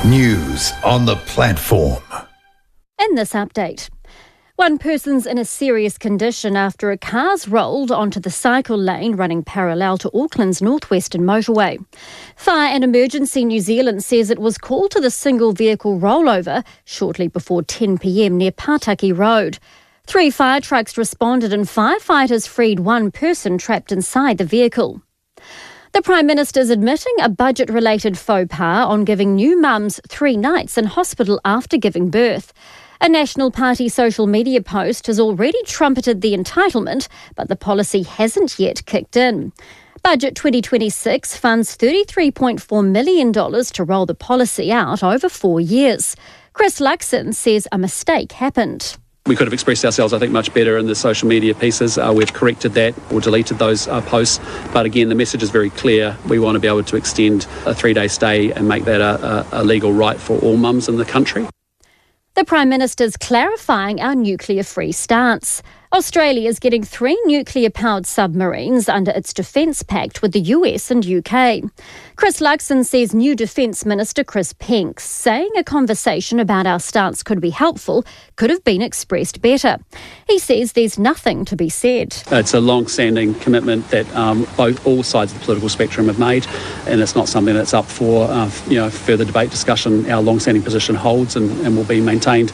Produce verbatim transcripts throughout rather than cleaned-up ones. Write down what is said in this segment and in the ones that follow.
News on the platform. In this update, one person's in a serious condition after a car's rolled onto the cycle lane running parallel to Auckland's northwestern motorway. Fire and Emergency New Zealand says it was called to the single vehicle rollover shortly before ten p m near Pataki Road. Three fire trucks responded and firefighters freed one person trapped inside the vehicle. The Prime Minister's admitting a budget-related faux pas on giving new mums three nights in hospital after giving birth. A National Party social media post has already trumpeted the entitlement, but the policy hasn't yet kicked in. Budget twenty twenty-six funds thirty-three point four million dollars to roll the policy out over four years. Chris Luxon says a mistake happened. We could have expressed ourselves, I think, much better in the social media pieces. Uh, we've corrected that or deleted those uh, posts. But again, the message is very clear. We want to be able to extend a three-day stay and make that a, a, a legal right for all mums in the country. The Prime Minister's clarifying our nuclear-free stance. Australia is getting three nuclear-powered submarines under its defence pact with the U S and U K. Chris Luxon says new Defence Minister Chris Penk saying a conversation about our stance could be helpful could have been expressed better. He says there's nothing to be said. It's a long-standing commitment that um, both all sides of the political spectrum have made, and it's not something that's up for uh, you know further debate, discussion. Our long-standing position holds and, and will be maintained.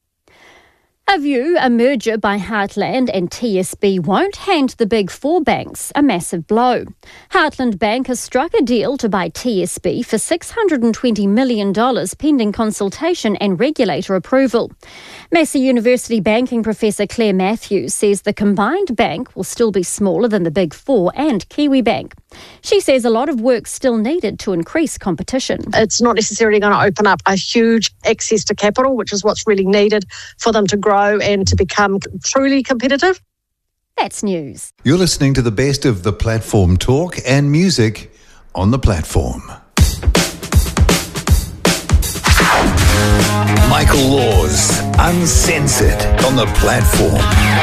A view a merger by Heartland and T S B won't hand the big four banks a massive blow. Heartland Bank has struck a deal to buy T S B for six hundred twenty million dollars pending consultation and regulator approval. Massey University banking professor Claire Matthews says the combined bank will still be smaller than the big four and Kiwibank. She says a lot of work still needed to increase competition. It's not necessarily going to open up a huge access to capital, which is what's really needed for them to grow and to become truly competitive. That's news. You're listening to the best of the platform talk and music on the platform. Michael Laws, Uncensored on the platform.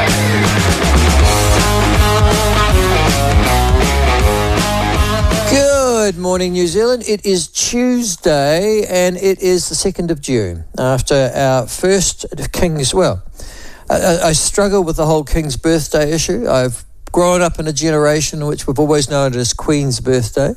Good morning, New Zealand. It is Tuesday and it is the second of June after our first King's, well, I, I struggle with the whole King's birthday issue. I've grown up in a generation in which we've always known it as Queen's birthday.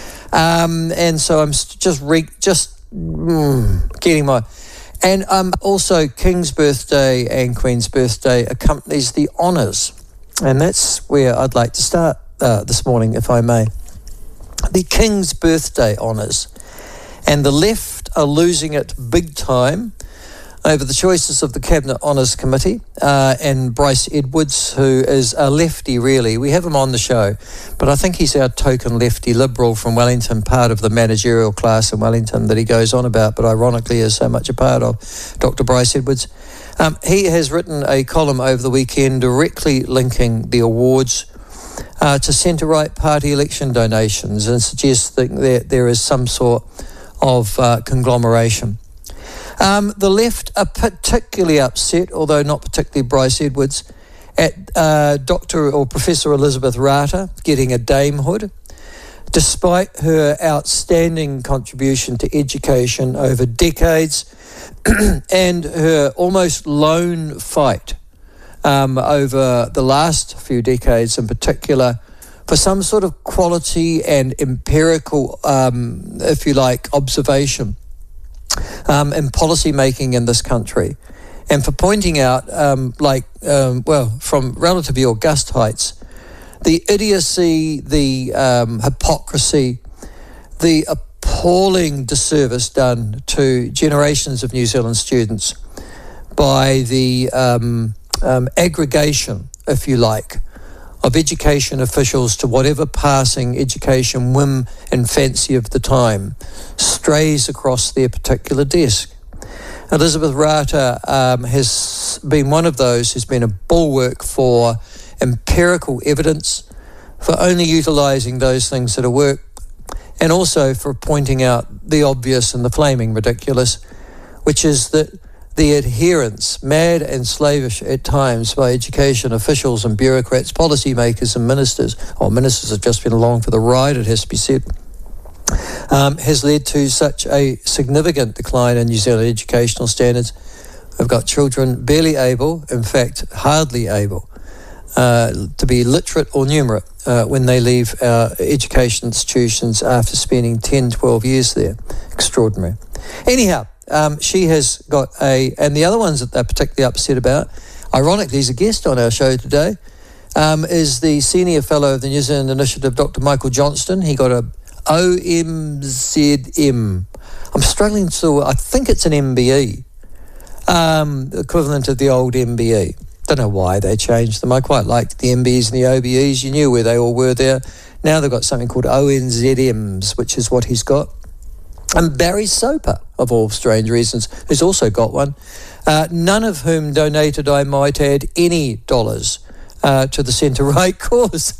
Um, and so I'm just re- just mm, getting my... And um, also King's birthday and Queen's birthday accompanies the honours. And that's where I'd like to start uh, this morning, if I may. The King's birthday honours, and the left are losing it big time over the choices of the Cabinet Honours Committee uh, and Bryce Edwards, who is a lefty really. We have him on the show, but I think he's our token lefty Liberal from Wellington, part of the managerial class in Wellington that he goes on about, but ironically is so much a part of, Doctor Bryce Edwards. Um, he has written a column over the weekend directly linking the awards Uh, to centre-right party election donations and suggesting that there is some sort of uh, conglomeration. Um, the left are particularly upset, although not particularly Bryce Edwards, at uh, Doctor or Professor Elizabeth Rata getting a damehood, despite her outstanding contribution to education over decades and her almost lone fight Um, over the last few decades in particular, for some sort of quality and empirical, um, if you like, observation um, in policy making in this country. And for pointing out, um, like, um, well, from relatively august heights, the idiocy, the um, hypocrisy, the appalling disservice done to generations of New Zealand students by the... Um, Um, aggregation, if you like, of education officials to whatever passing education whim and fancy of the time strays across their particular desk. Elizabeth Rata um, has been one of those who's been a bulwark for empirical evidence, for only utilising those things that are work, and also for pointing out the obvious and the flaming ridiculous, which is that the adherence, mad and slavish at times, by education officials and bureaucrats, policymakers and ministers, or ministers have just been along for the ride, it has to be said, um, has led to such a significant decline in New Zealand educational standards. We've got children barely able, in fact, hardly able, uh, to be literate or numerate uh, when they leave our education institutions after spending ten, twelve years there. Extraordinary. Anyhow, um, she has got a, and the other ones that they're particularly upset about, ironically, he's a guest on our show today, um, is the Senior Fellow of the New Zealand Initiative, Doctor Michael Johnston. He got a O M Z M. I'm struggling to, I think it's an M B E. Um, equivalent of the old M B E. Don't know why they changed them. I quite liked the M B Es and the O B Es. You knew where they all were there. Now they've got something called O N Z Ms, which is what he's got. And Barry Soper, of all strange reasons, has also got one. Uh, none of whom donated, I might add, any dollars uh, to the centre-right cause.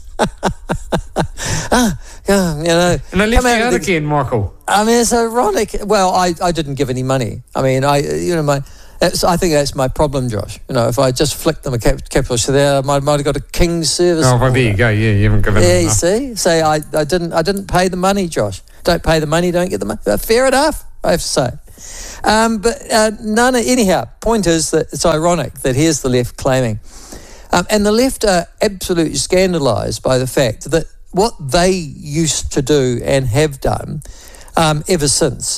ah, yeah, you know, and I left you out the, again, Michael. I mean, it's ironic. Well, I, I didn't give any money. I mean, I you know my. It's, I think that's my problem, Josh. You know, if I just flicked them a cap- capital so there, I might, might have got a King's service. Oh, well, there you go. Yeah, you haven't given. Yeah, enough. you see, say I, I didn't I didn't pay the money, Josh. Don't pay the money, don't get the money. Uh, fair enough, I have to say. Um, but uh, none. Of, anyhow, point is that it's ironic that here's the left claiming, um, and the left are absolutely scandalised by the fact that what they used to do and have done um, ever since.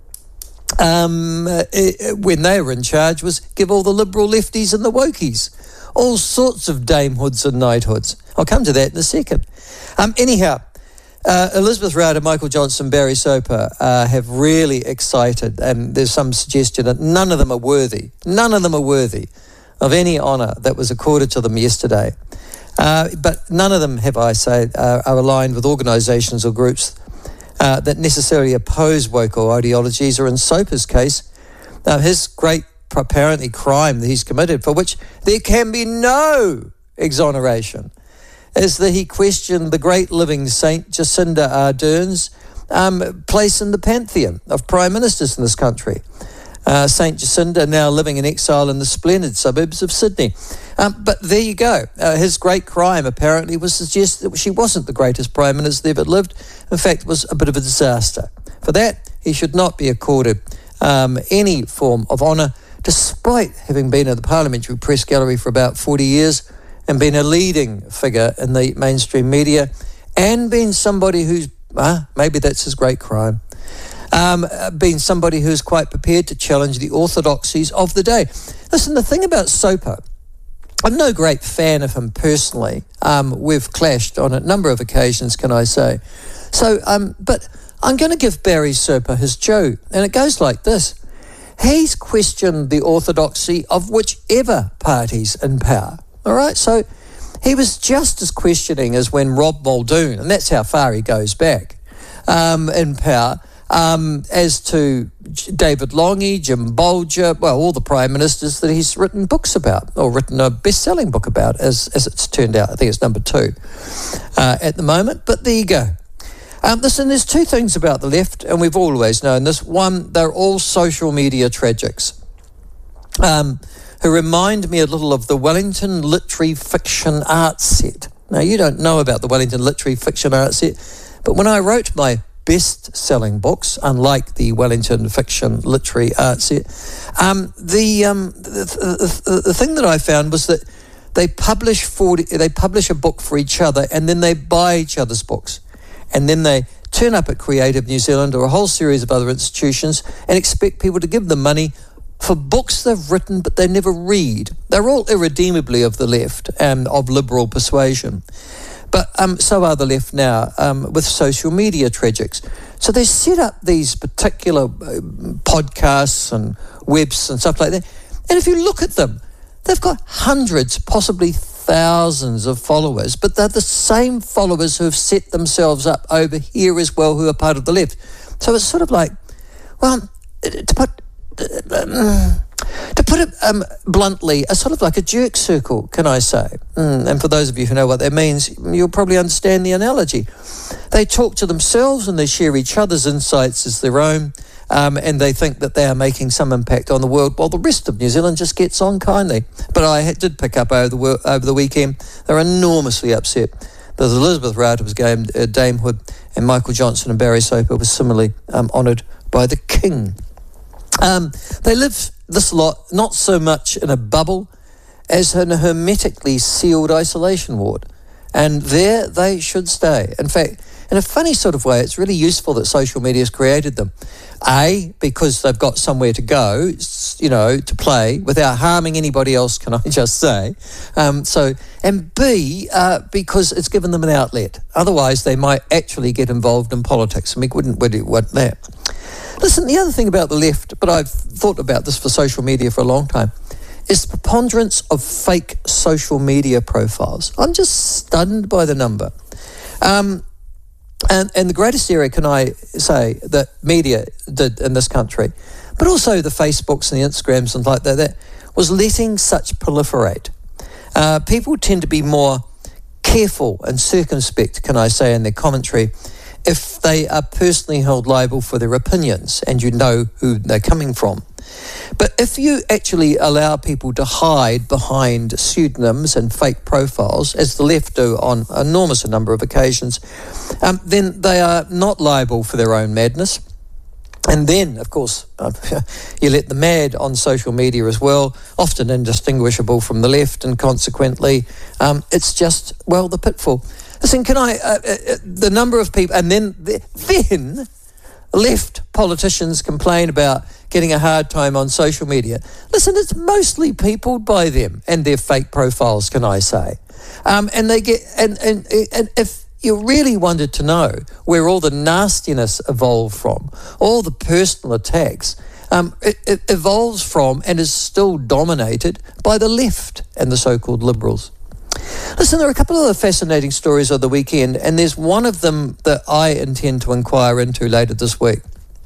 Um, uh, when they were in charge was give all the liberal lefties and the wokies all sorts of damehoods and knighthoods. I'll come to that in a second. Um, anyhow, uh, Elizabeth Rowder, Michael Johnston, Barry Soper uh, have really excited, and there's some suggestion that none of them are worthy, none of them are worthy of any honour that was accorded to them yesterday. Uh, but none of them, have I say, uh, are aligned with organisations or groups Uh, that necessarily oppose woke ideologies, or in Soper's case, uh, his great apparently crime that he's committed, for which there can be no exoneration, is that he questioned the great living saint Jacinda Ardern's um, place in the pantheon of prime ministers in this country. Uh, Saint Jacinda now living in exile in the splendid suburbs of Sydney. Um, but there you go. Uh, his great crime apparently was to suggest that she wasn't the greatest prime minister that ever lived. In fact, it was a bit of a disaster. For that, he should not be accorded um, any form of honour, despite having been at the Parliamentary Press Gallery for about forty years and been a leading figure in the mainstream media and been somebody who's, ah, maybe that's his great crime, Um, being somebody who's quite prepared to challenge the orthodoxies of the day. Listen, the thing about Soper, I'm no great fan of him personally. Um, we've clashed on a number of occasions, can I say. So, um, but I'm going to give Barry Soper his due, and it goes like this. He's questioned the orthodoxy of whichever party's in power, all right? So he was just as questioning as when Rob Muldoon, and that's how far he goes back, um, in power, Um, as to David Lange, Jim Bolger, well, all the prime ministers that he's written books about, or written a best-selling book about, as as it's turned out. I think it's number two uh, at the moment, but there you go. Um, listen, there's two things about the left, and we've always known this. One, they're all social media tragics, um, who remind me a little of the Wellington Literary Fiction Art Set. Now, you don't know about the Wellington Literary Fiction Art Set, but when I wrote my best-selling books, unlike the Wellington Fiction Literary Art Set, um, the, um, the, the the thing that I found was that they publish forty, they publish a book for each other, and then they buy each other's books, and then they turn up at Creative New Zealand or a whole series of other institutions and expect people to give them money for books they've written but they never read. They're all irredeemably of the left and of liberal persuasion. But um, so are the left now um, with social media tragics. So they set up these particular uh, podcasts and webs and stuff like that. And if you look at them, they've got hundreds, possibly thousands of followers, but they're the same followers who have set themselves up over here as well, who are part of the left. So it's sort of like, well, to put... Uh, To put it um, bluntly, a sort of like a jerk circle, can I say? Mm, and for those of you who know what that means, you'll probably understand the analogy. They talk to themselves and they share each other's insights as their own, um, and they think that they are making some impact on the world, while the rest of New Zealand just gets on kindly. But I did pick up over the over the weekend, they're enormously upset There's Elizabeth Rowett was game, uh, Dame Hood, and Michael Johnson and Barry Soper was similarly um, honoured by the King. Um, they live this lot not so much in a bubble as in a hermetically sealed isolation ward. And there they should stay. In fact, in a funny sort of way, it's really useful that social media has created them. A, because they've got somewhere to go, you know, to play without harming anybody else, can I just say. Um, so, and B, uh, because it's given them an outlet. Otherwise, they might actually get involved in politics, and we wouldn't really want that. Listen, the other thing about the left, but I've thought about this for social media for a long time, is the preponderance of fake social media profiles. I'm just stunned by the number. Um, and, and the greatest area, can I say, that media did in this country, but also the Facebooks and the Instagrams and like that, that was letting such proliferate. Uh, people tend to be more careful and circumspect, can I say, in their commentary, if they are personally held liable for their opinions and you know who they're coming from. But if you actually allow people to hide behind pseudonyms and fake profiles, as the left do on an enormous number of occasions, um, then they are not liable for their own madness. And then, of course, uh, you let the mad on social media as well, often indistinguishable from the left, and consequently, um, it's just, well, the pitfall. Listen, can I, uh, uh, the number of people, and then, then left politicians complain about getting a hard time on social media. Listen, it's mostly peopled by them and their fake profiles, can I say. Um, and they get, and, and, and if you really wanted to know where all the nastiness evolved from, all the personal attacks, um, it, it evolves from and is still dominated by the left and the so-called liberals. Listen, there are a couple of other fascinating stories of the weekend, and there's one of them that I intend to inquire into later this week.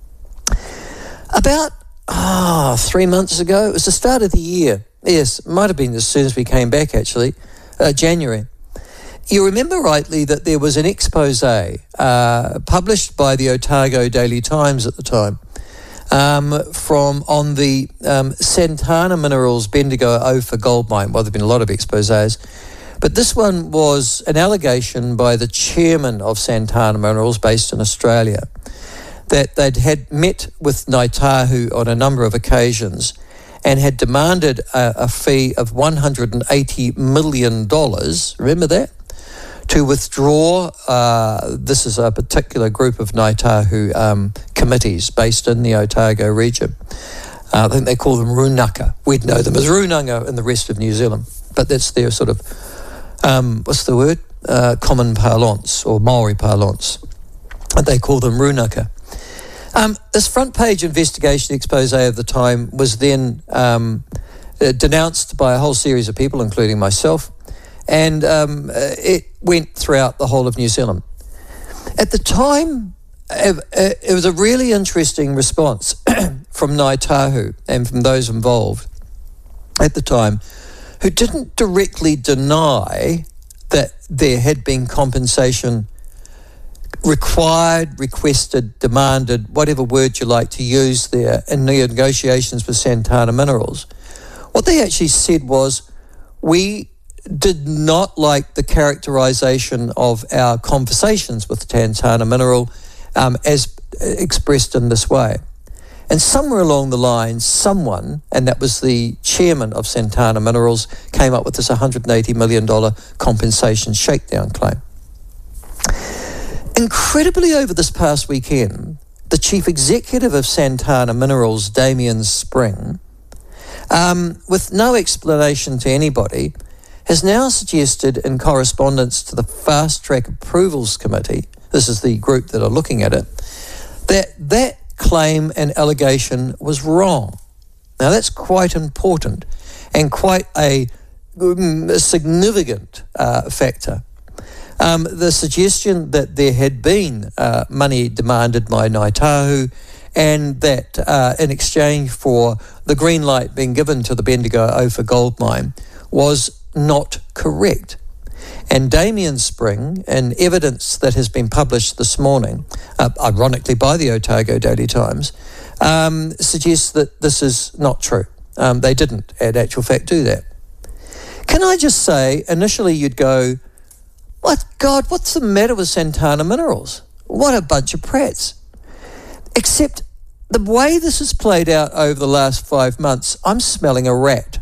About ah, oh, three months ago, it was the start of the year. Yes, it might have been as soon as we came back, actually, uh, January. You remember rightly that there was an expose uh, published by the Otago Daily Times at the time um, from on the um, Santana Minerals Bendigo Ophir gold mine. Well, there have been a lot of exposés. But this one was an allegation by the chairman of Santana Minerals, based in Australia, that they'd had met with Ngāi Tahu on a number of occasions and had demanded a, a fee of one hundred eighty million dollars, remember that, to withdraw, uh, this is a particular group of Ngāi Tahu um, committees based in the Otago region. Uh, I think they call them Runaka. We'd know them as Runanga in the rest of New Zealand, but that's their sort of Um, what's the word? Uh, common parlance, or Maori parlance. And they call them runaka. Um, this front page investigation expose of the time was then um, uh, denounced by a whole series of people, including myself, and um, uh, it went throughout the whole of New Zealand. At the time, it, it was a really interesting response from Ngāi Tahu and from those involved at the time, who didn't directly deny that there had been compensation required, requested, demanded, whatever word you like to use there, in the negotiations with Santana Minerals. What they actually said was, we did not like the characterisation of our conversations with Santana Mineral um, as expressed in this way. And somewhere along the line, someone, and that was the chairman of Santana Minerals, came up with this one hundred eighty million dollars compensation shakedown claim. Incredibly, over this past weekend, the chief executive of Santana Minerals, Damien Spring, um, with no explanation to anybody, has now suggested in correspondence to the Fast Track Approvals Committee, this is the group that are looking at it, that that claim and allegation was wrong. Now that's quite important and quite a, a significant uh, factor. Um, the suggestion that there had been uh, money demanded by Ngāi Tahu, and that uh, in exchange for the green light being given to the Bendigo Ophir gold mine was not correct. And Damien Spring, in evidence that has been published this morning, uh, ironically by the Otago Daily Times, um, suggests that this is not true. Um, they didn't, in actual fact, do that. Can I just say, initially you'd go, What, God, what's the matter with Santana Minerals? What a bunch of prats. Except the way this has played out over the last five months, I'm smelling a rat.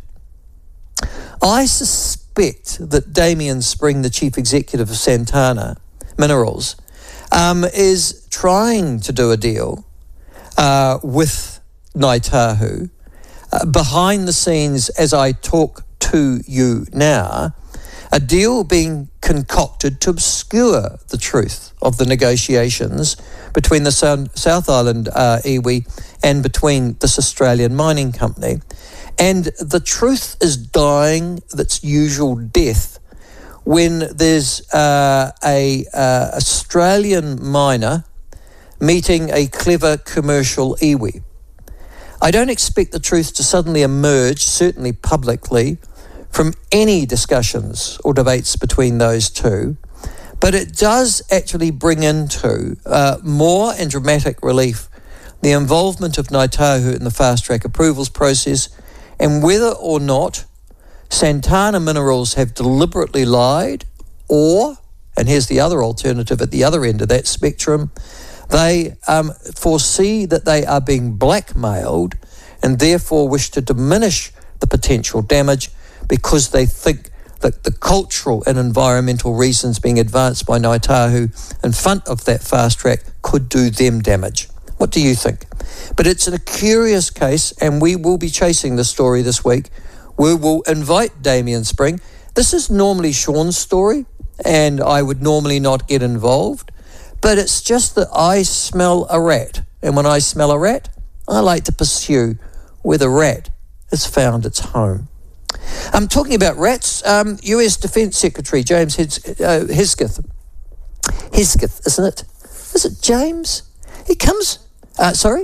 I suspect that Damien Spring, the chief executive of Santana Minerals, um, is trying to do a deal uh, with Ngāi Tahu. Uh, behind the scenes, as I talk to you now, a deal being concocted to obscure the truth of the negotiations between the South Island uh, iwi and between this Australian mining company. And the truth is dying its usual death when there's uh, a uh, Australian miner meeting a clever commercial iwi. I don't expect the truth to suddenly emerge, certainly publicly, from any discussions or debates between those two, but it does actually bring into uh, more and dramatic relief the involvement of Ngāi Tahu in the fast-track approvals process, and whether or not Santana Minerals have deliberately lied, or, and here's the other alternative at the other end of that spectrum, they um, foresee that they are being blackmailed and therefore wish to diminish the potential damage because they think that the cultural and environmental reasons being advanced by Ngāi Tahu in front of that fast track could do them damage. What do you think? But it's a curious case, and we will be chasing the story this week. We will invite Damien Spring. This is normally Sean's story, and I would normally not get involved, but it's just that I smell a rat, and when I smell a rat, I like to pursue where the rat has found its home. I'm talking about rats. Um, U S Defence Secretary James Hes- uh, Hesketh. Hesketh, isn't it? Is it James? He comes... Uh, sorry?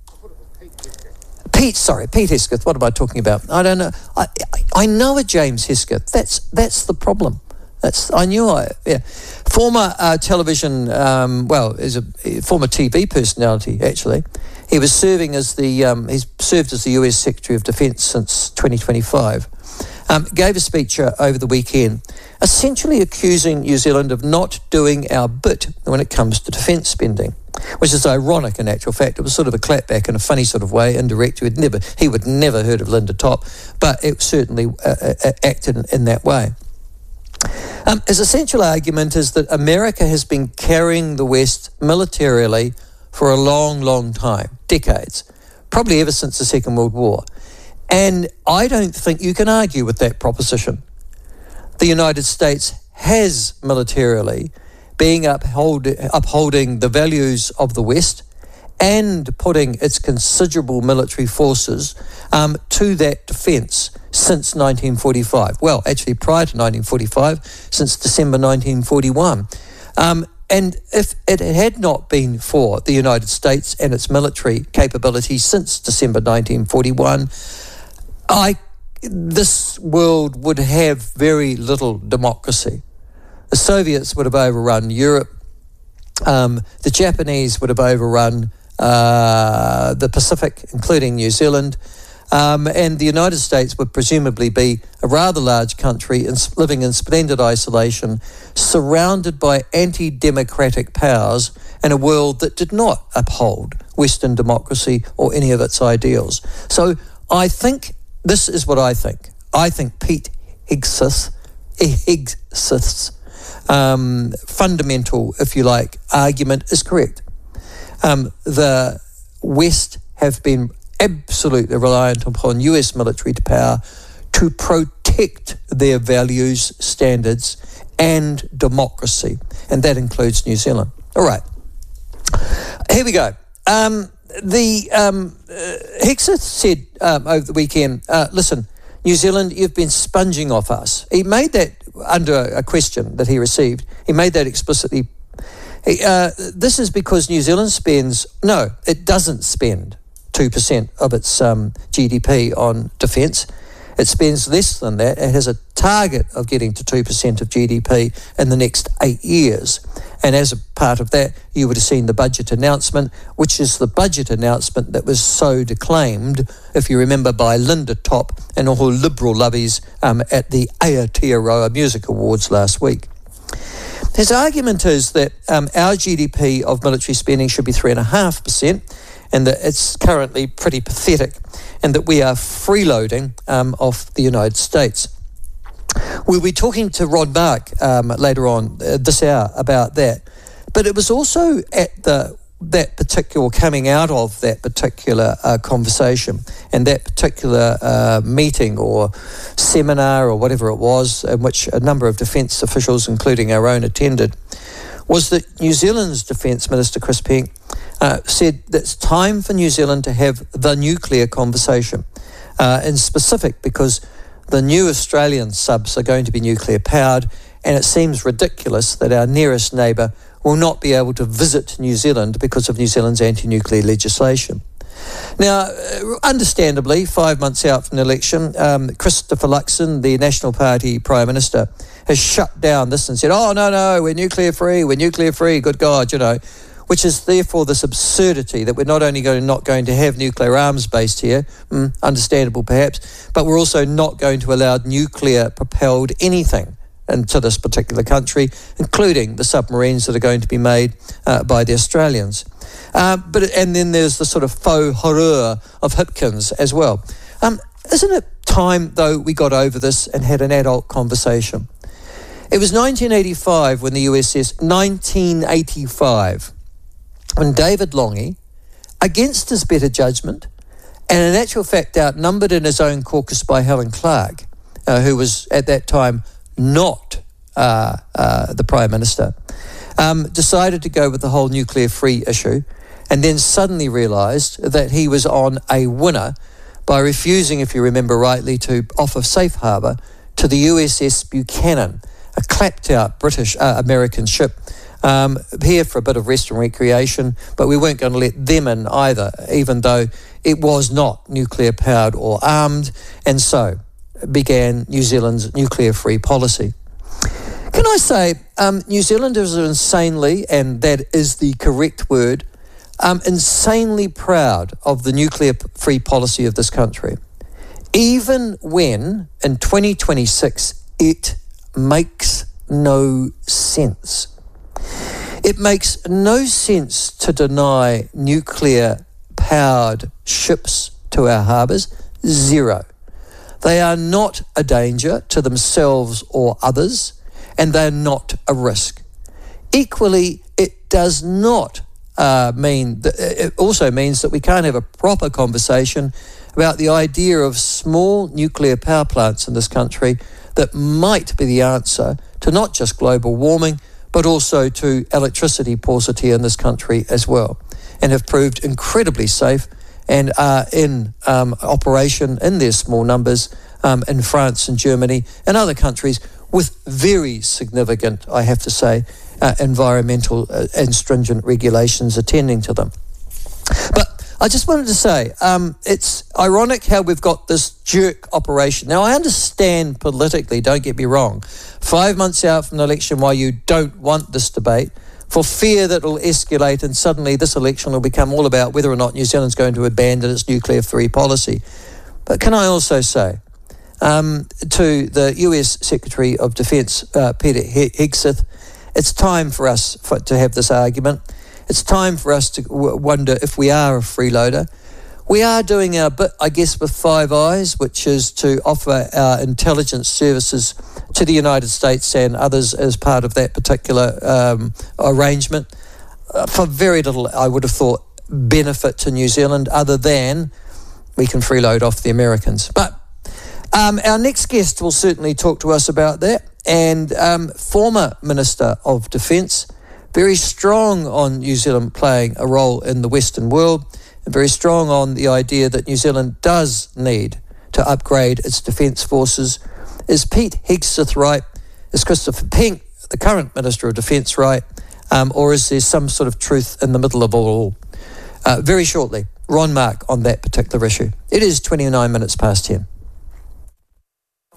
Pete, sorry, Pete Hesketh. What am I talking about? I don't know. I I, I know a James Hesketh. That's that's the problem. That's I knew I yeah. Former uh, television, um, well, is a former T V personality actually. He was serving as the um, he's served as the U S Secretary of Defence since twenty twenty-five. Um, gave a speech uh, over the weekend, essentially accusing New Zealand of not doing our bit when it comes to defence spending, which is ironic in actual fact. It was sort of a clapback in a funny sort of way, indirect. He would never, he would never heard of Linda Top, but it certainly uh, uh, acted in, in that way. Um, his essential argument is that America has been carrying the West militarily for a long, long time, decades, probably ever since the Second World War. And I don't think you can argue with that proposition. The United States has militarily been uphold, upholding the values of the West and putting its considerable military forces um, to that defence since nineteen forty-five. Well, actually prior to nineteen forty-five, since December nineteen forty-one. Um, and if it had not been for the United States and its military capabilities since December nineteen forty-one, I, this world would have very little democracy. The Soviets would have overrun Europe. Um, the Japanese would have overrun uh, the Pacific, including New Zealand. Um, and the United States would presumably be a rather large country in, living in splendid isolation, surrounded by anti-democratic powers in a world that did not uphold Western democracy or any of its ideals. So I think, this is what I think. I think Pete Hegseth, Hegseth's um, fundamental, if you like, argument is correct. Um, the West have been absolutely reliant upon U S military power to protect their values, standards, and democracy. And that includes New Zealand. All right. Here we go. Um, the um, uh, Hegseth said um, over the weekend, uh, listen, New Zealand, you've been sponging off us. He made that under a question that he received. He made that explicitly. He, uh, this is because New Zealand spends, no, it doesn't spend two percent of its um, G D P on defence. It spends less than that. It has a target of getting to two percent of G D P in the next eight years. And as a part of that, you would have seen the budget announcement, which is the budget announcement that was so declaimed, if you remember, by Linda Top and all her Liberal lovies um, at the Aotearoa Music Awards last week. His argument is that um, our G D P of military spending should be three point five percent and that it's currently pretty pathetic and that we are freeloading um, off the United States. We'll be talking to Ron Mark um, later on uh, this hour about that. But it was also at the that particular, coming out of that particular uh, conversation and that particular uh, meeting or seminar or whatever it was, in which a number of defence officials, including our own, attended, was that New Zealand's Defence Minister, Chris Pink, uh, said that it's time for New Zealand to have the nuclear conversation, uh, in specific because the new Australian subs are going to be nuclear powered, and it seems ridiculous that our nearest neighbour will not be able to visit New Zealand because of New Zealand's anti-nuclear legislation. Now, understandably, five months out from the election, um, Christopher Luxon, the National Party Prime Minister, has shut down this and said, oh, no, no, we're nuclear free, we're nuclear free, good God, you know, which is therefore this absurdity that we're not only going, not going to have nuclear arms based here, mm, understandable perhaps, but we're also not going to allow nuclear-propelled anything into this particular country, including the submarines that are going to be made uh, by the Australians. Uh, but and then there's the sort of faux horror of Hipkins as well. Um, isn't it time, though, we got over this and had an adult conversation? It was nineteen eighty-five when the U S S, nineteen eighty-five, when David Lange, against his better judgment, and in actual fact outnumbered in his own caucus by Helen Clark, uh, who was at that time not uh, uh, the Prime Minister, um, decided to go with the whole nuclear-free issue and then suddenly realised that he was on a winner by refusing, if you remember rightly, to offer safe harbour to the U S S Buchanan, a clapped-out British uh, American ship um, here for a bit of rest and recreation, but we weren't going to let them in either, even though it was not nuclear-powered or armed, and so began New Zealand's nuclear-free policy. Can I say, um, New Zealanders are insanely, and that is the correct word, um, insanely proud of the nuclear-free policy of this country, even when, in twenty twenty-six, it makes no sense. It makes no sense to deny nuclear-powered ships to our harbours. Zero. They are not a danger to themselves or others, and they're not a risk. Equally, it does not uh, mean, that, it also means that we can't have a proper conversation about the idea of small nuclear power plants in this country that might be the answer to not just global warming, but also to electricity paucity in this country as well, and have proved incredibly safe and are in um, operation in their small numbers um, in France and Germany and other countries with very significant, I have to say, uh, environmental uh, and stringent regulations attending to them. But I just wanted to say, um, it's ironic how we've got this jerk operation. Now, I understand politically, don't get me wrong, five months out from the election why you don't want this debate, for fear that it will escalate and suddenly this election will become all about whether or not New Zealand's going to abandon its nuclear-free policy. But can I also say um, to the U S Secretary of Defence, uh, Peter Hegseth, it's time for us for, to have this argument. It's time for us to w- wonder if we are a freeloader. We are doing our bit, I guess, with Five Eyes, which is to offer our intelligence services to the United States and others as part of that particular um, arrangement, uh, for very little, I would have thought, benefit to New Zealand other than we can freeload off the Americans. But um, our next guest will certainly talk to us about that, and um, former Minister of Defence, very strong on New Zealand playing a role in the Western world, and very strong on the idea that New Zealand does need to upgrade its defence forces. Is Pete Hegseth right? Is Christopher Pink, the current Minister of Defence, right? Um, or is there some sort of truth in the middle of it all? Uh, very shortly, Ron Mark on that particular issue. It is twenty-nine minutes past ten.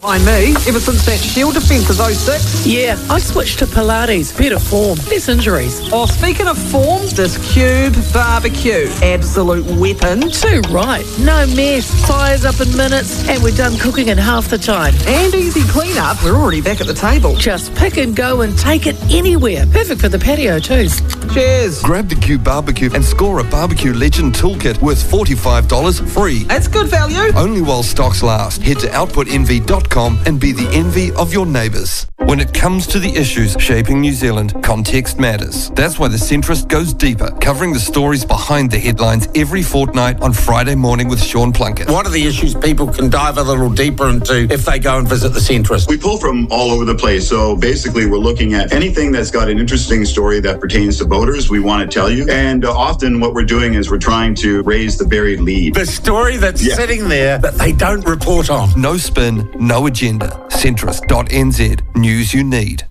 Mind me, ever since that Shield defence of oh six. Yeah, I switched to Pilates. Better form, less injuries. Oh, speaking of form, this Cube barbecue, absolute weapon. Too right. No mess, fires up in minutes, and we're done cooking in half the time. And easy clean-up, we're already back at the table. Just pick and go and take it anywhere. Perfect for the patio too. Cheers. Grab the Cube barbecue and score a Barbecue Legend toolkit worth forty-five dollars free. That's good value. Only while stocks last. Head to output envy dot com and be the envy of your neighbours. When it comes to the issues shaping New Zealand, context matters. That's why The Centrist goes deeper, covering the stories behind the headlines every fortnight on Friday morning with Sean Plunkett. What are the issues people can dive a little deeper into if they go and visit The Centrist? We pull from all over the place. So basically, we're looking at anything that's got an interesting story that pertains to voters, we want to tell you. And uh, often what we're doing is we're trying to raise the buried lead. The story that's Yeah. sitting there that they don't report on. No spin, no agenda. centrist dot n z. News you need.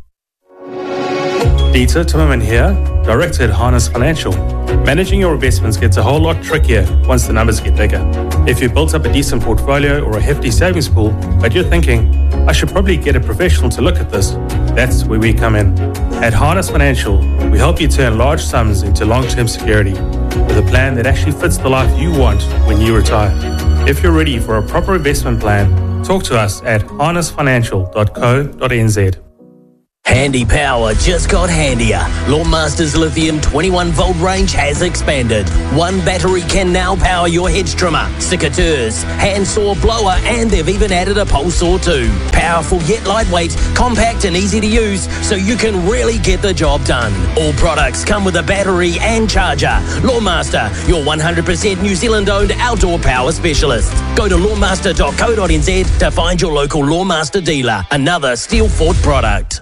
Dieter Timmerman here, Director at Harness Financial. Managing your investments gets a whole lot trickier once the numbers get bigger. If you've built up a decent portfolio or a hefty savings pool, but you're thinking, I should probably get a professional to look at this, that's where we come in. At Harness Financial, we help you turn large sums into long-term security with a plan that actually fits the life you want when you retire. If you're ready for a proper investment plan, talk to us at harness financial dot co dot n z. Handy Power just got handier. Lawnmaster's lithium twenty-one volt range has expanded. One battery can now power your hedge trimmer, secateurs, handsaw, blower, and they've even added a pole saw too. Powerful yet lightweight, compact and easy to use, so you can really get the job done. All products come with a battery and charger. Lawnmaster, your one hundred percent New Zealand-owned outdoor power specialist. Go to lawnmaster dot co dot n z to find your local Lawnmaster dealer. Another Steel Fort product.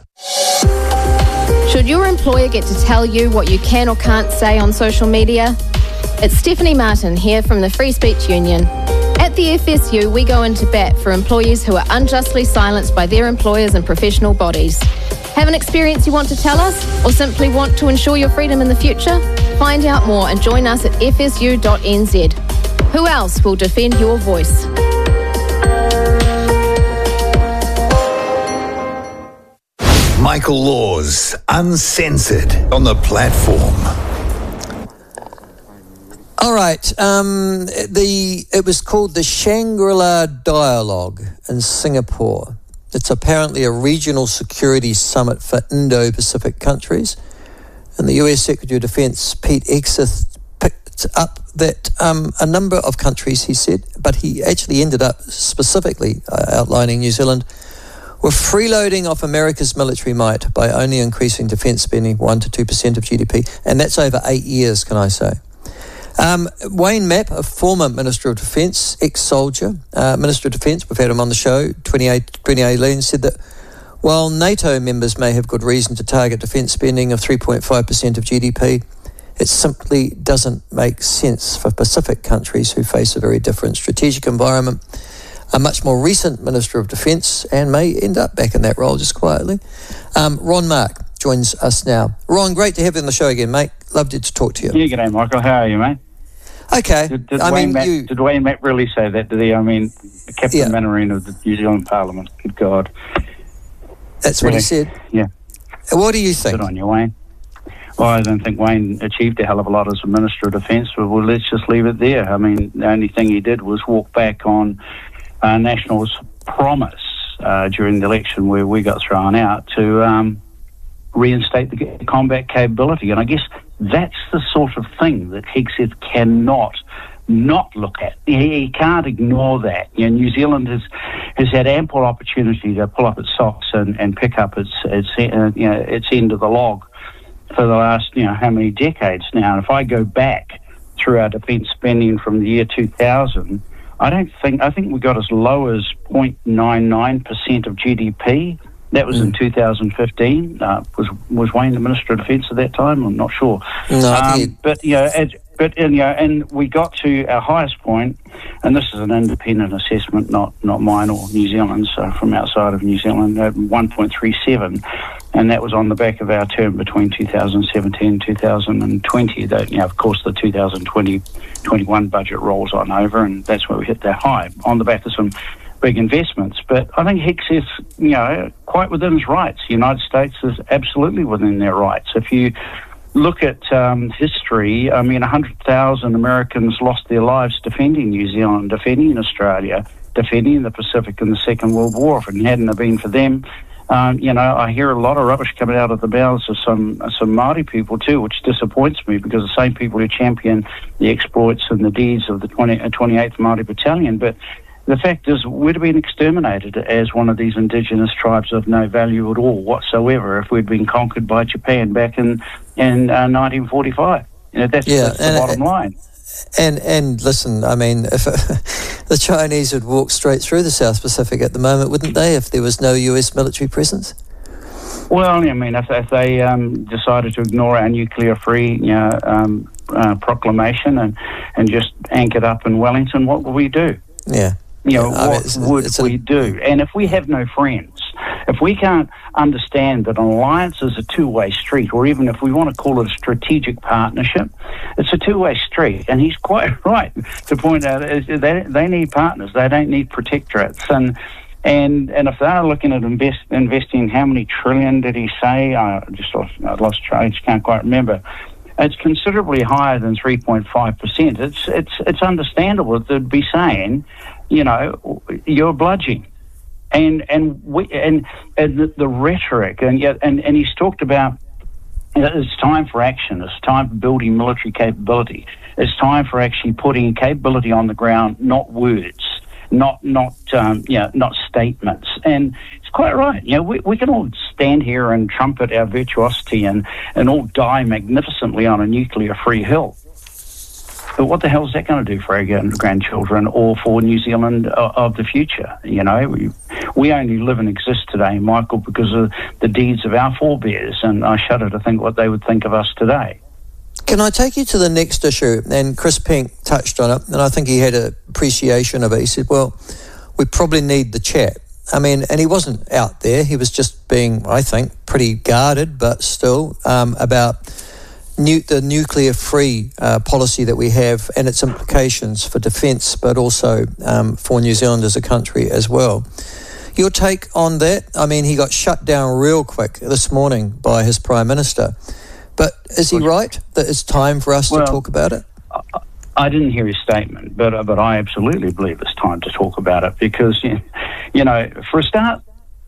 Should your employer get to tell you what you can or can't say on social media? It's Stephanie Martin here from the Free Speech Union. At the F S U, we go into bat for employees who are unjustly silenced by their employers and professional bodies. Have an experience you want to tell us, or simply want to ensure your freedom in the future? Find out more and join us at f s u dot n z. Who else will defend your voice? Michael Laws, Uncensored, on the platform. All right. Um, the it was called the Shangri-La Dialogue in Singapore. It's apparently a regional security summit for Indo-Pacific countries. And the U S Secretary of Defense, Pete Hegseth, picked up that um, a number of countries, he said, but he actually ended up specifically uh, outlining New Zealand, were freeloading off America's military might by only increasing defence spending one to two percent of G D P. And that's over eight years, can I say. Um, Wayne Mapp, a former Minister of Defence, ex-soldier, uh, Minister of Defence, we've had him on the show, twenty eighteen, said that while NATO members may have good reason to target defence spending of three point five percent of G D P, it simply doesn't make sense for Pacific countries who face a very different strategic environment. A much more recent Minister of Defence, and may end up back in that role just quietly. Um, Ron Mark joins us now. Ron, great to have you on the show again, mate. Loved it to talk to you. Yeah, g'day, Michael. How are you, mate? Okay. Did, did, I Wayne mean, Matt, you... did Wayne Matt really say that, did he? I mean, Captain Yeah. Mannering of the New Zealand Parliament. Good God. That's what he said. Yeah. What do you think? Good on you, Wayne. Well, I don't think Wayne achieved a hell of a lot as a Minister of Defence, but well, let's just leave it there. I mean, the only thing he did was walk back on uh, National's promise uh, during the election where we got thrown out to um, reinstate the combat capability. And I guess that's the sort of thing that Hegseth cannot not look at. He, he can't ignore that. You know, New Zealand has has had ample opportunity to pull up its socks and, and pick up its its uh, you know its end of the log for the last you know how many decades now. And if I go back through our defence spending from the year two thousand, I don't think I think we got as low as zero point nine nine percent of G D P. That was mm. in two thousand fifteen. Uh, was was Wayne the Minister of Defence at that time? I'm not sure. No, I think um, but you know, as, but and, you know, and we got to our highest point, and this is an independent assessment, not not mine or New Zealand's, uh, from outside of New Zealand, at one point three seven, and that was on the back of our term between two thousand seventeen and two thousand twenty. That you know, of course, the two thousand twenty, twenty-one budget rolls on over, and that's where we hit that high on the back of some big investments. But I think Hicks is, you know, quite within his rights. The United States is absolutely within their rights. If you look at um, history, I mean, one hundred thousand Americans lost their lives defending New Zealand, defending Australia, defending the Pacific in the Second World War. If it hadn't have been for them, um, you know, I hear a lot of rubbish coming out of the mouths of some some Māori people too, which disappoints me, because the same people who champion the exploits and the deeds of the twenty-eighth Māori Battalion. But the fact is, we'd have been exterminated as one of these indigenous tribes of no value at all whatsoever if we'd been conquered by Japan back in in uh, nineteen forty-five. You know, that's, yeah, that's the bottom line. And and listen, I mean, if uh, the Chinese would walk straight through the South Pacific at the moment, wouldn't they, if there was no U S military presence? Well, I mean, if, if they um, decided to ignore our nuclear-free, you know, um, uh, proclamation and and just anchored up in Wellington, what would we do? Yeah. You know, yeah, what I mean, would it's we a, do? And if we have no friends, if we can't understand that an alliance is a two-way street, or even if we want to call it a strategic partnership, it's a two-way street. And he's quite right to point out is they, they need partners. They don't need protectorates. And and and if they're looking at invest, investing, how many trillion did he say? I just lost, I lost track. I just can't quite remember. It's considerably higher than three point five percent. It's it's it's understandable that they'd be saying, you know, you're bludgeoning. And and we and, and the, the rhetoric, and yet and, and he's talked about, you know, it's time for action. It's time for building military capability. It's time for actually putting capability on the ground, not words, not not um, you know, not statements. And it's quite right. You know, we we can all stand here and trumpet our virtuosity and and all die magnificently on a nuclear-free hill. But what the hell is that going to do for our grandchildren or for New Zealand of the future? You know, we, we only live and exist today, Michael, because of the deeds of our forebears, and I shudder to think what they would think of us today. Can I take you to the next issue? And Chris Pink touched on it, and I think he had an appreciation of it. He said, well, we probably need the chat. I mean, and he wasn't out there. He was just being, I think, pretty guarded, but still, um, about Nu- the nuclear-free uh, policy that we have and its implications for defence, but also um, for New Zealand as a country as well. Your take on that? I mean, he got shut down real quick this morning by his Prime Minister. But is he right that it's time for us well, to talk about it? I, I didn't hear his statement, but uh, but I absolutely believe it's time to talk about it because, you know, for a start,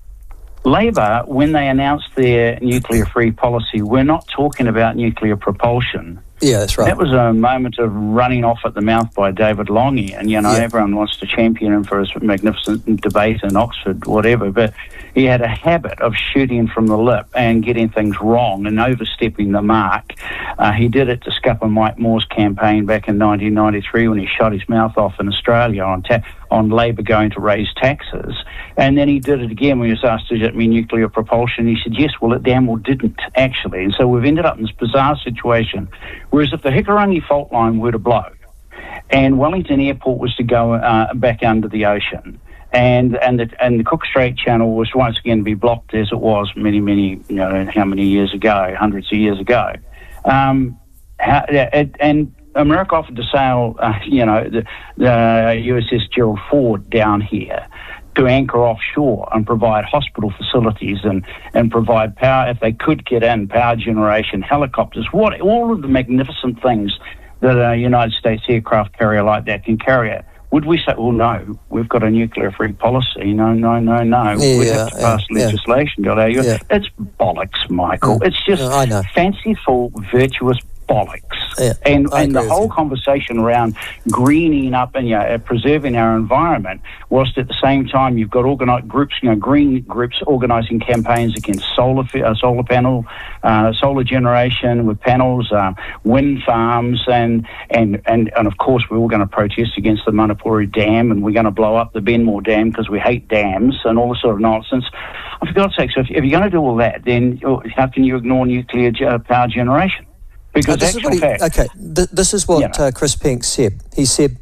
Labor, when they announced their nuclear-free policy, we're not talking about nuclear propulsion. Yeah, that's right. That was a moment of running off at the mouth by David Lange, and, you know, yeah. everyone wants to champion him for his magnificent debate in Oxford, whatever, but he had a habit of shooting from the lip and getting things wrong and overstepping the mark. Uh, he did it to scupper Mike Moore's campaign back in nineteen ninety-three when he shot his mouth off in Australia on ta- on Labor going to raise taxes. And then he did it again when he was asked, does it mean nuclear propulsion? He said, yes, well, it damn well didn't, actually. And so we've ended up in this bizarre situation. Whereas if the Hikurangi fault line were to blow and Wellington Airport was to go uh, back under the ocean, and and the, and the Cook Strait Channel was once again to be blocked as it was many, many, you know, how many years ago, hundreds of years ago. Um, how, it, and America offered to sail, uh, you know, the, the U S S Gerald Ford down here to anchor offshore and provide hospital facilities and, and provide power, if they could get in, power generation, helicopters, what all of the magnificent things that a United States aircraft carrier like that can carry it. Would we say, well, no, we've got a nuclear-free policy. No, no, no, no. Yeah, we have to pass yeah, legislation. Yeah. Yeah. It's bollocks, Michael. Mm. It's just no, I know. fanciful, virtuous bollocks. Yeah, and I and the agree with whole you. conversation around greening up and, you know, preserving our environment, whilst at the same time you've got organized groups, you know, green groups organising campaigns against solar uh, solar panel, uh, solar generation with panels, um, wind farms, and, and, and, and of course we're all going to protest against the Manapuri Dam, and we're going to blow up the Benmore Dam because we hate dams and all this sort of nonsense. Oh, for God's sake, so if, if you're going to do all that, then how can you ignore nuclear uh, power generation? Because Uh, this is what he, fact, okay, th- this is what you know. uh, Chris Pink said. He said,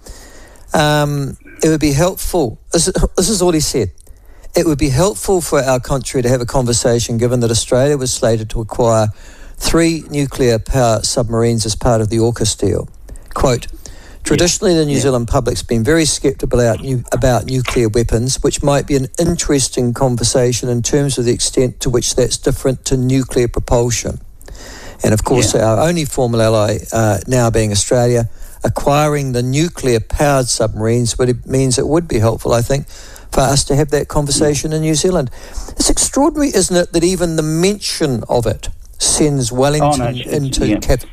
um, it would be helpful, this is, this is all he said, it would be helpful for our country to have a conversation given that Australia was slated to acquire three nuclear power submarines as part of the AUKUS deal. Quote, Traditionally, the New Zealand public's been very sceptical about, new, about nuclear weapons, which might be an interesting conversation in terms of the extent to which that's different to nuclear propulsion. And of course, yeah. our only formal ally uh, now being Australia, acquiring the nuclear-powered submarines, but it means it would be helpful, I think, for us to have that conversation in New Zealand. It's extraordinary, isn't it, that even the mention of it sends Wellington oh, no, into yeah, captives.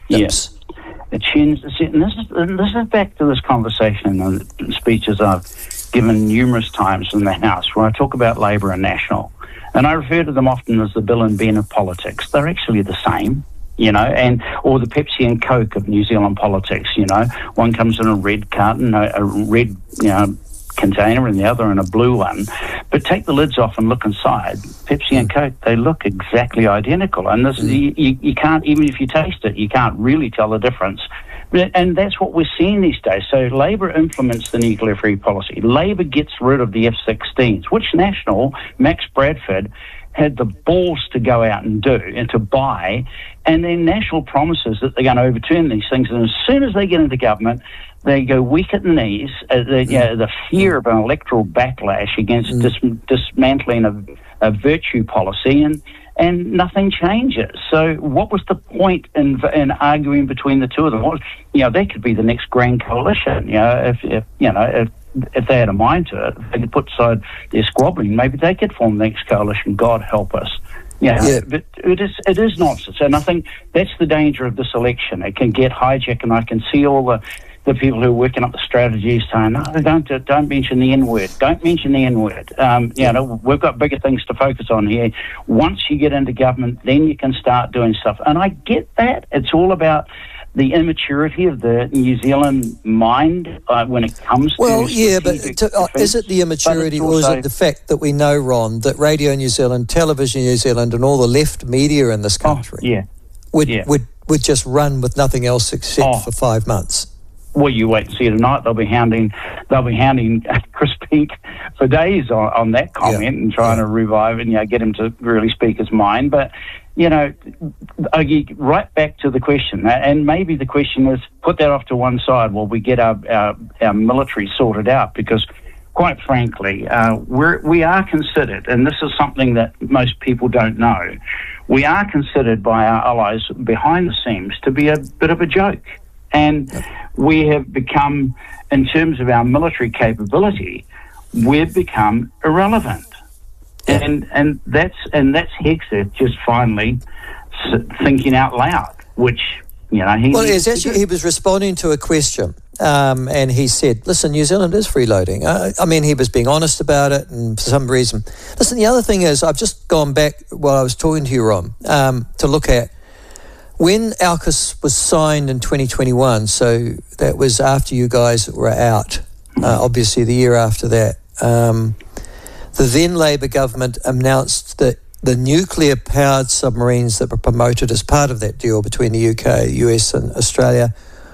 Yeah. It sends, and this, is, and this is back to this conversation and the speeches I've given numerous times in the House, where I talk about Labour and National. And I refer to them often as the Bill and Ben of politics. They're actually the same. You know, and or the Pepsi and Coke of New Zealand politics. You know, one comes in a red carton, a, a red, you know, container, and the other in a blue one. But take the lids off and look inside. Pepsi and Coke, they look exactly identical, and this you, you, you can't, even if you taste it, you can't really tell the difference. And that's what we're seeing these days. So Labour implements the nuclear-free policy. Labour gets rid of the F sixteens, which National, Max Bradford, had the balls to go out and do and to buy, and then National promises that they're going to overturn these things, and as soon as they get into government, they go weak at the knees. Uh, the, you know, the fear of an electoral backlash against mm. dis- dismantling of a virtue policy, and and nothing changes. So what was the point in, in arguing between the two of them? What, you know, they could be the next grand coalition. You know, if, if you know if. If they had a mind to it, if they could put aside their squabbling, maybe they could form the next coalition. God help us. Yeah, yeah. But it is it is nonsense, and I think that's the danger of this election. It can get hijacked, and I can see all the, the people who are working up the strategies saying, "No, don't don't mention the N word. Don't mention the N word. Um, you know, we've got bigger things to focus on here. Once you get into government, then you can start doing stuff." And I get that. It's all about the immaturity of the New Zealand mind uh, when it comes to... Well, yeah, but to, uh, is it the immaturity or is it the fact that we know, Ron, that Radio New Zealand, Television New Zealand and all the left media in this country oh, yeah. Would, yeah. would would just run with nothing else except oh. for five months? Well, you wait and see tonight. They'll be hounding, they'll be hounding Chris Peake for days on, on that comment yeah. and trying yeah. to revive and, you know, get him to really speak his mind. But, you know, I get right back to the question, and maybe the question is put that off to one side while we get our, our, our military sorted out, because quite frankly, uh, we're, we are considered, and this is something that most people don't know, we are considered by our allies behind the scenes to be a bit of a joke. And we have become, in terms of our military capability, we've become irrelevant. And and that's and that's Hegseth just finally thinking out loud, which, you know, he... Well, it's actually, he was responding to a question, um, and he said, listen, New Zealand is freeloading. Uh, I mean, he was being honest about it, and for some reason... Listen, the other thing is, I've just gone back while I was talking to you, Ron, um, to look at when AUKUS was signed in twenty twenty-one, so that was after you guys were out, uh, obviously the year after that, um, the then Labour government announced that the nuclear-powered submarines that were promoted as part of that deal between the U K, U S and Australia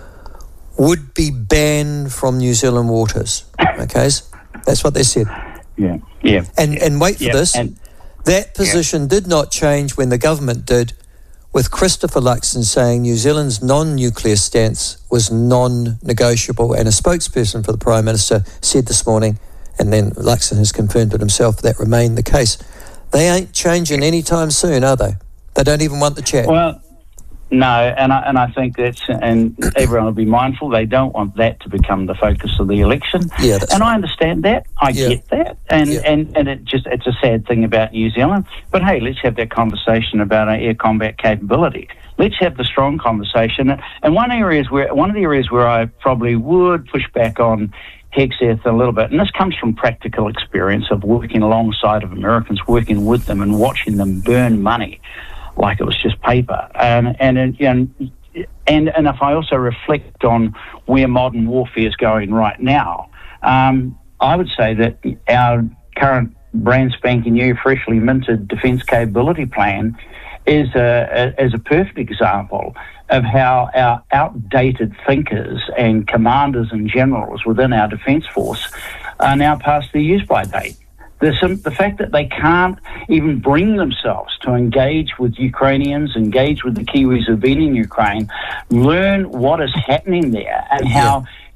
would be banned from New Zealand waters. Okay, that's what they said. Yeah, yeah. And and wait for yeah. this, and, that position yeah. did not change when the government did, with Christopher Luxon saying New Zealand's non-nuclear stance was non-negotiable, and a spokesperson for the Prime Minister said this morning, and then Luxon has confirmed it himself, that remained the case. They ain't changing anytime soon, are they? They don't even want the chat. Well, no, and I, and I think that's, and everyone will be mindful, they don't want that to become the focus of the election. Yeah, that's and right. I understand that. I yeah. get that. And, yeah. and, and it just it's a sad thing about New Zealand. But hey, let's have that conversation about our air combat capability. Let's have the strong conversation. And one areas where one of the areas where I probably would push back on Hegseth a little bit, and this comes from practical experience of working alongside of Americans, working with them and watching them burn money like it was just paper. And and and and, and if I also reflect on where modern warfare is going right now, um, I would say that our current brand spanking new, freshly minted defence capability plan is a, a, is a perfect example of how our outdated thinkers and commanders and generals within our defence force are now past their use-by date. Some, the fact that they can't even bring themselves to engage with Ukrainians, engage with the Kiwis who've been in Ukraine, learn what is happening there and how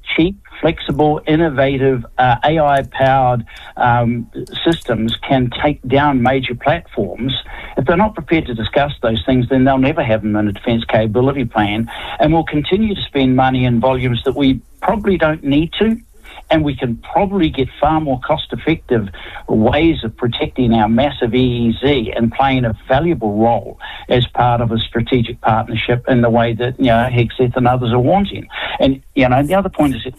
cheap, flexible, innovative, uh, A I-powered um, systems can take down major platforms, if they're not prepared to discuss those things, then they'll never have them in a defence capability plan, and we'll continue to spend money in volumes that we probably don't need to, and we can probably get far more cost-effective ways of protecting our massive E E Z and playing a valuable role as part of a strategic partnership in the way that, you know, Hegseth and others are wanting. And, you know, the other point is that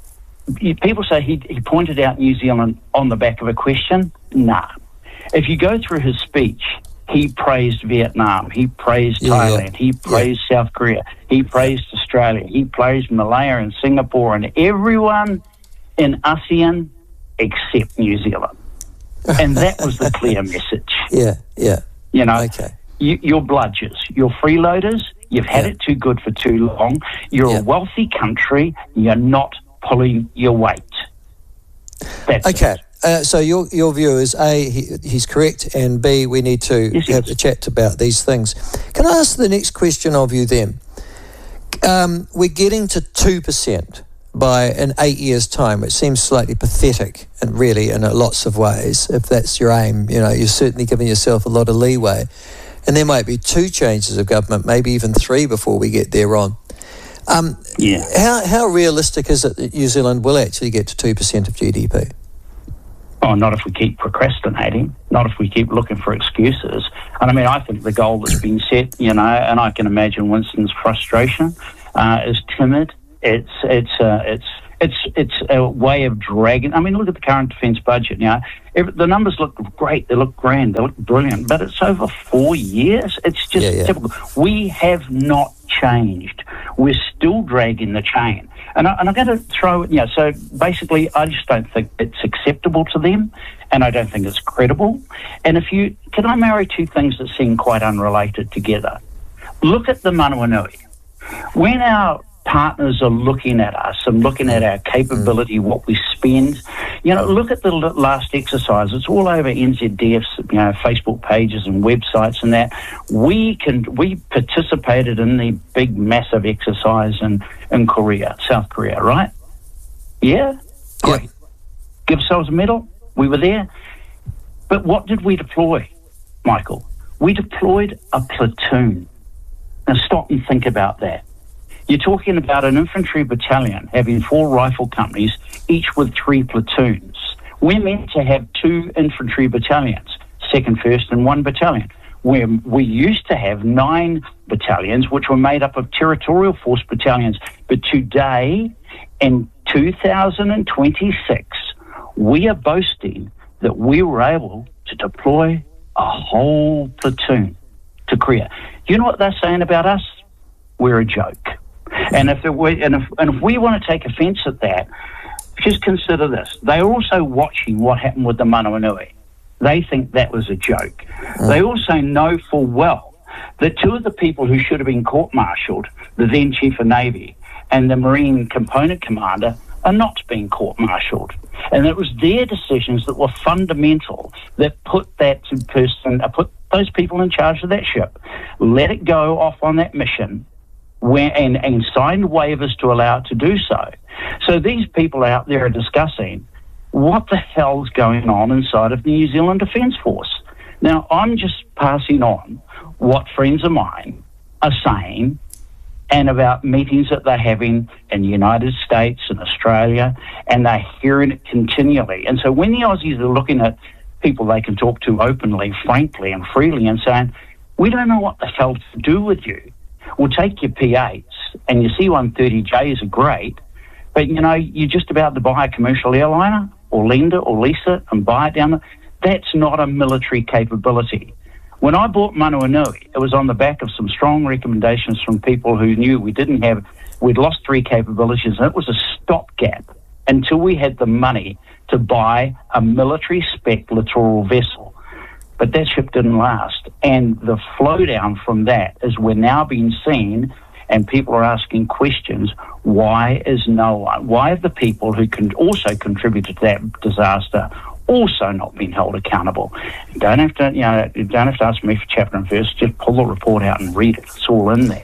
people say he, he pointed out New Zealand on the back of a question. Nah. If you go through his speech, he praised Vietnam, he praised yeah, Thailand, yeah. he praised yeah. South Korea, he praised Australia, he praised Malaya and Singapore and everyone in ASEAN except New Zealand. And that was the clear message. Yeah, yeah. You know, okay. you, you're bludgers, you're freeloaders, you've had yeah. it too good for too long, you're yeah. a wealthy country, you're not pulling your weight. That's okay. it. Uh, so your your view is A, he, he's correct, and B, we need to yes, have yes. a chat about these things. Can I ask the next question of you then? Um, we're getting to two percent by in eight years' time, which seems slightly pathetic, and really in lots of ways. If that's your aim, you know, you're certainly giving yourself a lot of leeway. And there might be two changes of government, maybe even three before we get there on. Um, yeah. How, how realistic is it that New Zealand will actually get to two percent of G D P? Oh, not if we keep procrastinating, not if we keep looking for excuses. And I mean, I think the goal that's been set, you know, and I can imagine Winston's frustration, uh, is timid. It's it's uh, it's it's it's a way of dragging. I mean, look at the current defence budget. You know, every, the numbers look great, they look grand, they look brilliant, but it's over four years. It's just yeah, yeah. typical. We have not changed. We're still dragging the chain. And, I, and I'm going to throw it, you know, so basically I just don't think it's acceptable to them, and I don't think it's credible. And if you, can I marry two things that seem quite unrelated together? Look at the Manawanui. When our partners are looking at us and looking at our capability, what we spend, you know, look at the last exercise. It's all over N Z D F's, you know, Facebook pages and websites and that. We can, we participated in the big, massive exercise in, in Korea, South Korea, right? Yeah? Great. Yeah. Give ourselves a medal. We were there. But what did we deploy, Michael? We deployed a platoon. Now stop and think about that. You're talking about an infantry battalion having four rifle companies, each with three platoons. We're meant to have two infantry battalions, second, first, and one battalion. Where we used to have nine battalions, which were made up of territorial force battalions. But today, in two thousand twenty-six, we are boasting that we were able to deploy a whole platoon to Korea. You know what they're saying about us? We're a joke. And if, we, and, if, and if we want to take offence at that, just consider this. They are also watching what happened with the Manawanui. They think that was a joke. Mm. They also know full well that two of the people who should have been court-martialed, the then Chief of Navy and the Marine Component Commander, are not being court-martialed. And it was their decisions that were fundamental that put that person, uh, put those people in charge of that ship, let it go off on that mission, Where, and, and signed waivers to allow it to do so. So these people out there are discussing what the hell's going on inside of the New Zealand Defence Force. Now, I'm just passing on what friends of mine are saying and about meetings that they're having in the United States and Australia, and they're hearing it continually. And so when the Aussies are looking at people they can talk to openly, frankly, and freely and saying, we don't know what the hell to do with you. We'll take your P eights and your C one thirty Js are great, but, you know, you're just about to buy a commercial airliner or lend it or lease it and buy it down there. That's not a military capability. When I bought Manawanui, it was on the back of some strong recommendations from people who knew we didn't have, we'd lost three capabilities, and it was a stopgap until we had the money to buy a military spec littoral vessel. But that ship didn't last. And the flow down from that is we're now being seen, and people are asking questions, why is no one, why have the people who can also contributed to that disaster also not been held accountable? You don't have to, you know, you don't have to ask me for chapter and verse, just pull the report out and read it. It's all in there.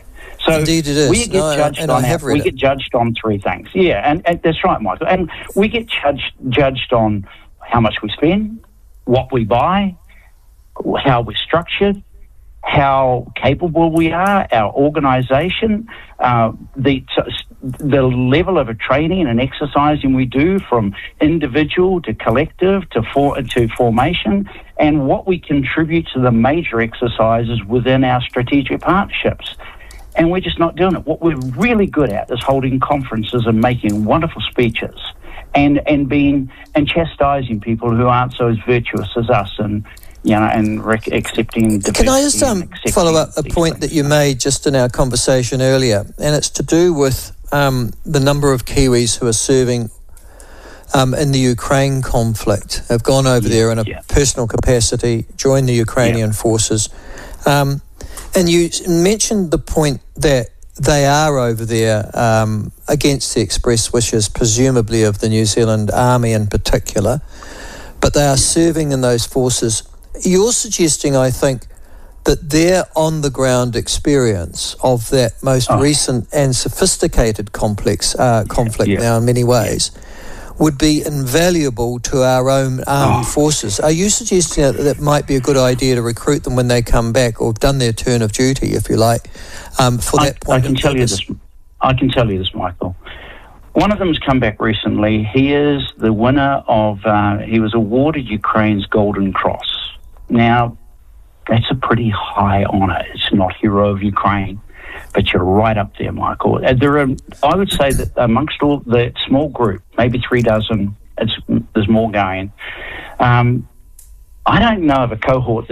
So Indeed it is. we get No, judged and on I have our, read we it. get judged on three things. Yeah, and, and that's right, Michael. And we get judged judged on how much we spend, what we buy, how we're structured, how capable we are, our organisation, uh, the the level of training and exercising we do from individual to collective to for, to formation, and what we contribute to the major exercises within our strategic partnerships. And we're just not doing it. What we're really good at is holding conferences and making wonderful speeches and, and being and chastising people who aren't so as virtuous as us and you know, and rec- accepting diversity. Can I just um, accepting follow up a point that you made just in our conversation earlier, and it's to do with um, the number of Kiwis who are serving um, in the Ukraine conflict, have gone over yeah, there in a yeah. personal capacity, joined the Ukrainian yeah. forces. Um, and you mentioned the point that they are over there um, against the express wishes, presumably of the New Zealand Army in particular, but they are serving in those forces. You're suggesting, I think, that their on-the-ground experience of that most oh. recent and sophisticated complex uh, conflict yeah. now in many ways would be invaluable to our own armed oh. forces. Are you suggesting that that might be a good idea to recruit them when they come back or have done their turn of duty, if you like, um, for I, that point I can of tell purpose? you this. I can tell you this, Michael. One of them has come back recently. He is the winner of, uh, he was awarded Ukraine's Golden Cross. Now, that's a pretty high honour. It's not Hero of Ukraine, but you're right up there, Michael. There are, I would say that amongst all the small group, maybe three dozen, it's, there's more going. Um, I don't know of a cohort